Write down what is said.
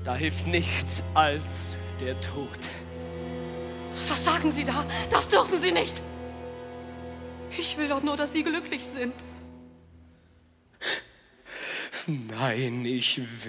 Da hilft nichts als der Tod. Was sagen Sie da? Das dürfen Sie nicht. Ich will doch nur, dass Sie glücklich sind. Nein, ich will